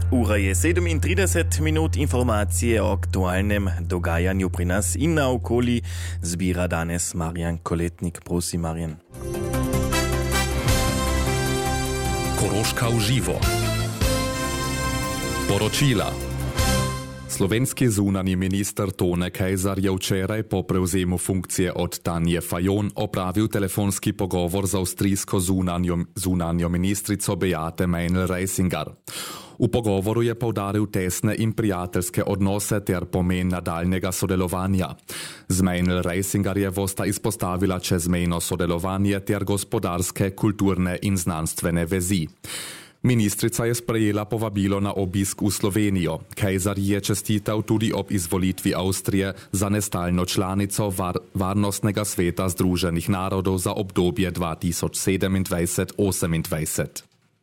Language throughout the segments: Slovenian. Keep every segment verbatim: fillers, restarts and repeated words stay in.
Ura je sedemintrideset minut, informacije o aktualnem dogajanju pri nas in na okoli zbira danes Marjan Koletnik. Prosim, Marjan. Koroška v živo. Poročila. Slovenski zunanji minister Tone Kejzar je včeraj po prevzemu funkcije od Tanje Fajon opravil telefonski pogovor z avstrijsko zunanjo, zunanjo ministrico Beate Mähnl-Reisinger. V pogovoru je poudaril tesne in prijateljske odnose ter pomen nadaljnega sodelovanja. Z Mähnl-Reisingerjevo sta izpostavila čezmejno sodelovanje ter gospodarske, kulturne in znanstvene vezi. Ministrica je sprejela povabilo na obisk v Slovenijo. Kejzar je čestital tudi ob izvolitvi Avstrije za nestalno članico var Varnostnega sveta Združenih narodov za obdobje dva tisoč sedemindvajset do osemindvajset.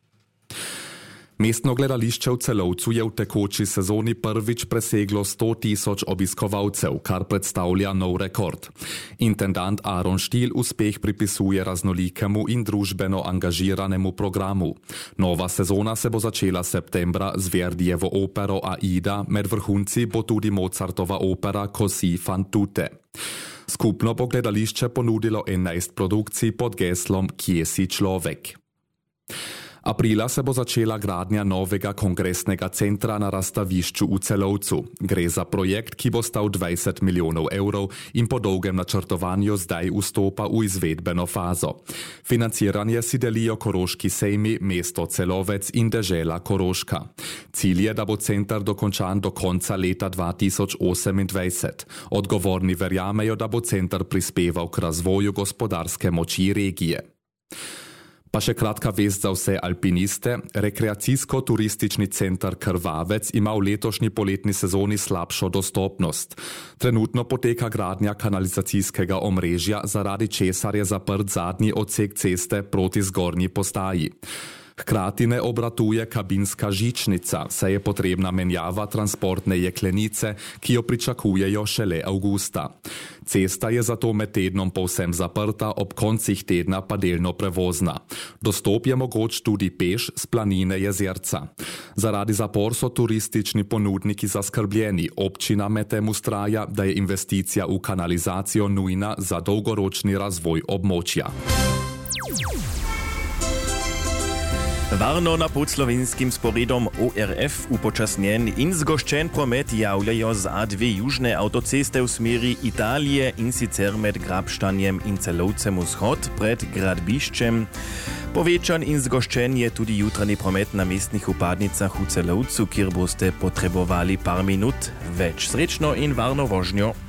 Mestno gledališče v Celovcu je v tekoči sezoni prvič preseglo sto tisoč obiskovalcev, kar predstavlja nov rekord. Intendant Aron Štil uspeh pripisuje raznolikemu in družbeno angažiranemu programu. Nova sezona se bo začela septembra z Verdijevo opero Aida, med vrhunci bo tudi Mozartova opera Così fan tutte. Skupno bo gledališče ponudilo enajst produkcij pod geslom Kje si človek. Aprila se bo začela gradnja novega kongresnega centra na razstavišču v Celovcu. Gre za projekt, ki bo stal dvajset milijonov evrov in po dolgem načrtovanju zdaj vstopa v izvedbeno fazo. Financiranje si delijo Koroški sejmi, mesto Celovec in dežela Koroška. Cilj je, da bo center dokončan do konca leta dva tisoč osemindvajset. Odgovorni verjamejo, da bo center prispeval k razvoju gospodarske moči regije. Pa še kratka vest za vse alpiniste. Rekreacijsko-turistični center Krvavec ima v letošnji poletni sezoni slabšo dostopnost. Trenutno poteka gradnja kanalizacijskega omrežja, zaradi česar je zaprt zadnji odsek ceste proti zgornji postaji. Hkrati ne obratuje kabinska žičnica, saj je potrebna menjava transportne jeklenice, ki jo pričakujejo šele avgusta. Cesta je zato med tednom povsem zaprta, ob koncih tedna pa delno prevozna. Dostop je mogoč tudi peš s planine Jezerca. Zaradi zapor so turistični ponudniki zaskrbljeni. Občina medtem vztraja, da je investicija v kanalizacijo nujna za dolgoročni razvoj območja. Varno na podslovenskim sporedom O R F upočasnjen in zgoščen promet javljajo z A dve južne avtoceste v smeri Italije in sicer med Grabštanjem in Celovcem vzhod pred gradbiščem. Povečan in zgoščen je tudi jutranji promet na mestnih vpadnicah v Celovcu, kjer boste potrebovali par minut. Več srečno in varno vožnjo.